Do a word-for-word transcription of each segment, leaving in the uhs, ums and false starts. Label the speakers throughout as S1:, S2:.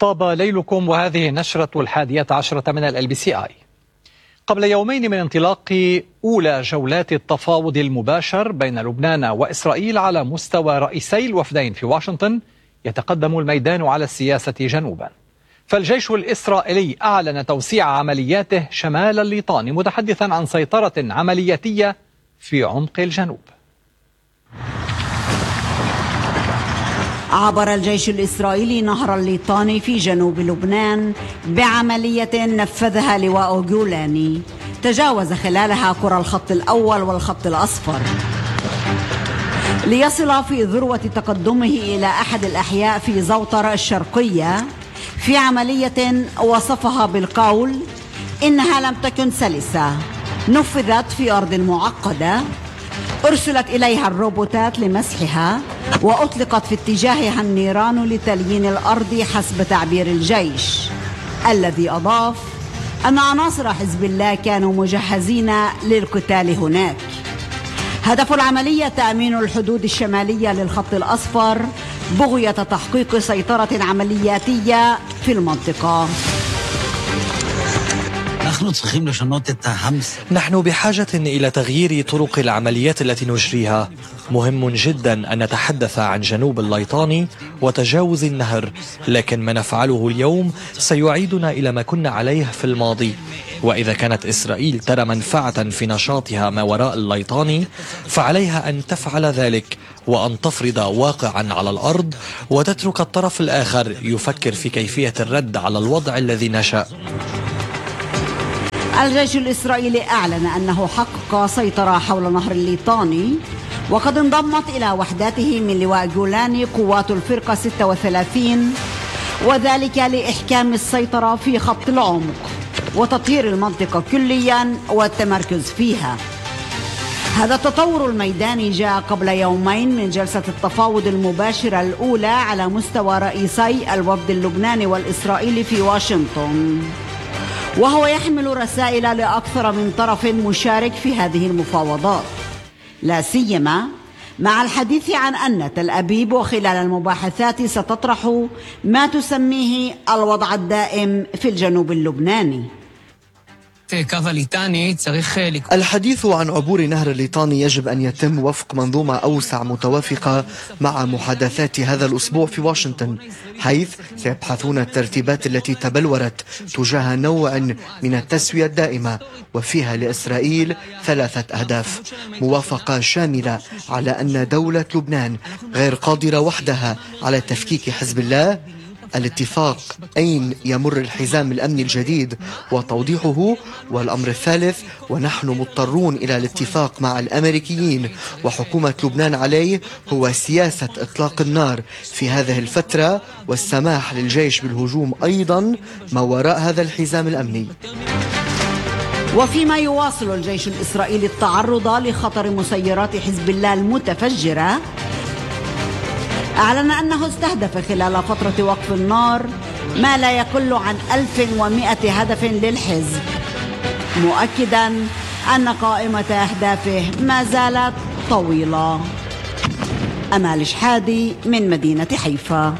S1: طاب ليلكم، وهذه النشرة الحادية عشرة من ال بي سي آي. قبل يومين من انطلاق أولى جولات التفاوض المباشر بين لبنان وإسرائيل على مستوى رئيسي الوفدين في واشنطن، يتقدم الميدان على السياسة جنوبا. فالجيش الإسرائيلي أعلن توسيع عملياته شمال الليطاني، متحدثا عن سيطرة عملياتية في عمق الجنوب.
S2: عبر الجيش الإسرائيلي نهر الليطاني في جنوب لبنان بعملية نفذها لواء جولاني تجاوز خلالها قرى الخط الأول والخط الأصفر، ليصل في ذروة تقدمه إلى أحد الأحياء في زوطر الشرقية في عملية وصفها بالقول إنها لم تكن سلسة، نفذت في أرض معقدة، أرسلت إليها الروبوتات لمسحها، وأطلقت في اتجاهها النيران لتليين الأرض حسب تعبير الجيش، الذي أضاف أن عناصر حزب الله كانوا مجهزين للقتال هناك. هدف العملية تأمين الحدود الشمالية للخط الأصفر بغية تحقيق سيطرة عملياتية في المنطقة.
S3: نحن بحاجة إلى تغيير طرق العمليات التي نجريها. مهم جدا أن نتحدث عن جنوب الليطاني وتجاوز النهر، لكن ما نفعله اليوم سيعيدنا إلى ما كنا عليه في الماضي. وإذا كانت إسرائيل ترى منفعة في نشاطها ما وراء الليطاني، فعليها أن تفعل ذلك وأن تفرض واقعا على الأرض، وتترك الطرف الآخر يفكر في كيفية الرد على الوضع الذي نشأ.
S2: الجيش الإسرائيلي أعلن أنه حقق سيطرة حول نهر الليطاني، وقد انضمت إلى وحداته من لواء جولاني قوات الفرقة ستة وثلاثين، وذلك لإحكام السيطرة في خط العمق وتطهير المنطقة كليا والتمركز فيها. هذا التطور الميداني جاء قبل يومين من جلسة التفاوض المباشرة الأولى على مستوى رئيسي الوفد اللبناني والإسرائيلي في واشنطن، وهو يحمل رسائل لأكثر من طرف مشارك في هذه المفاوضات، لا سيما مع الحديث عن أن تل أبيب وخلال المباحثات ستطرح ما تسميه الوضع الدائم في الجنوب اللبناني.
S4: الحديث عن عبور نهر الليطاني يجب أن يتم وفق منظومة أوسع متوافقة مع محادثات هذا الأسبوع في واشنطن، حيث سيبحثون الترتيبات التي تبلورت تجاه نوع من التسوية الدائمة، وفيها لإسرائيل ثلاثة أهداف: موافقة شاملة على أن دولة لبنان غير قادرة وحدها على تفكيك حزب الله، الاتفاق أين يمر الحزام الأمني الجديد وتوضيحه، والأمر الثالث ونحن مضطرون إلى الاتفاق مع الأمريكيين وحكومة لبنان عليه، هو سياسة إطلاق النار في هذه الفترة والسماح للجيش بالهجوم أيضا ما وراء هذا الحزام الأمني.
S2: وفيما يواصل الجيش الإسرائيلي التعرض لخطر مسيرات حزب الله المتفجرة، أعلن أنه استهدف خلال فترة وقف النار ما لا يقل عن ألف ومئة هدف للحزب، مؤكدا أن قائمة أهدافه ما زالت طويلة. أمال شحادي من مدينة حيفا.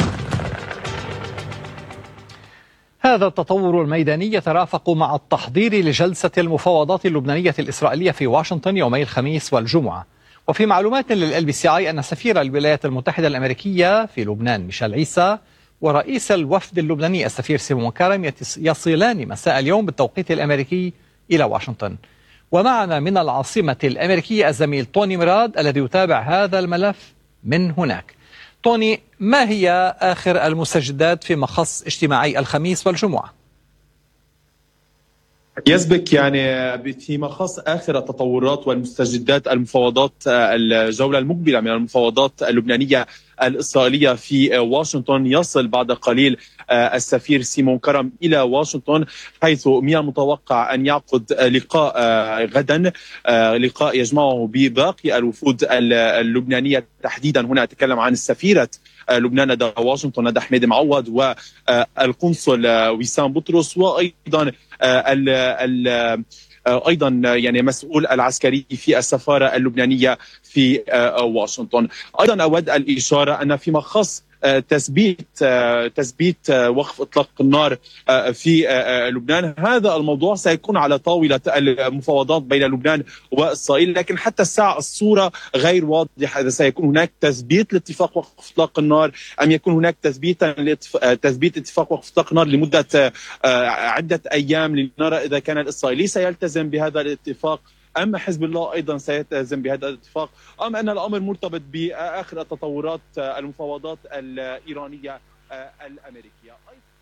S1: هذا التطور الميداني يترافق مع التحضير لجلسة المفاوضات اللبنانية الإسرائيلية في واشنطن يومي الخميس والجمعة. وفي معلومات لل بي سي آي أن سفير الولايات المتحدة الأمريكية في لبنان ميشيل عيسى ورئيس الوفد اللبناني السفير سيمون كارم يصلان مساء اليوم بالتوقيت الأمريكي إلى واشنطن. ومعنا من العاصمة الأمريكية الزميل توني مراد الذي يتابع هذا الملف من هناك. توني، ما هي آخر المستجدات في مخص اجتماعي الخميس والجمعة؟
S5: يسبق يعني فيما خص آخر التطورات والمستجدات المفاوضات الجولة المقبلة من المفاوضات اللبنانية الإسرائيلية في واشنطن. يصل بعد قليل السفير سيمون كرم إلى واشنطن، حيث من المتوقع أن يعقد لقاء غدا، لقاء يجمعه بباقي الوفود اللبنانية. تحديدا هنا أتكلم عن السفيرة لبنان لدى واشنطن ندى حميد معوض، والقنصل وسام بطرس، وأيضا ال ال أيضا يعني مسؤول العسكري في السفارة اللبنانية في واشنطن. أيضا أود الإشارة أن فيما خص تثبيت تثبيت وقف إطلاق النار في لبنان. هذا الموضوع سيكون على طاولة المفاوضات بين لبنان وإسرائيل، لكن حتى الساعة الصورة غير واضحة إذا سيكون هناك تثبيت لاتفاق وقف إطلاق النار أم يكون هناك تثبيتا تثبيت اتفاق وقف إطلاق النار لمدة عدة أيام لنرى إذا كان الإسرائيلي سيلتزم بهذا الاتفاق أم حزب الله أيضا سيلتزم بهذا الاتفاق، أم أن الأمر مرتبط بآخر التطورات المفاوضات الإيرانية الأمريكية.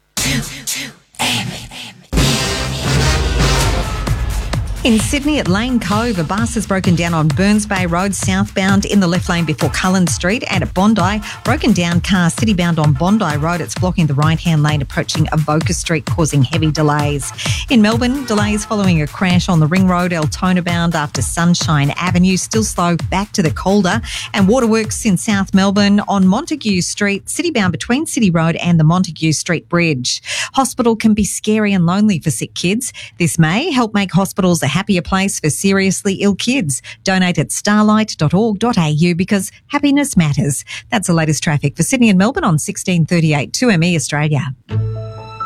S6: In Sydney at Lane Cove, a bus has broken down on Burns Bay Road southbound in the left lane before Cullen Street, and at Bondi, broken down car citybound on Bondi Road. It's blocking the right-hand lane approaching Avoca Street, causing heavy delays. In Melbourne, delays following a crash on the Ring Road, Altona bound after Sunshine Avenue, still slow back to the Calder, and waterworks in South Melbourne on Montague Street, citybound between City Road and the Montague Street Bridge. Hospital can be scary and lonely for sick kids. This may help make hospitals a happier place for seriously ill kids. Donate at starlight dot org dot a u because happiness matters. That's the latest traffic for Sydney and Melbourne on sixteen thirty-eight two M E Australia.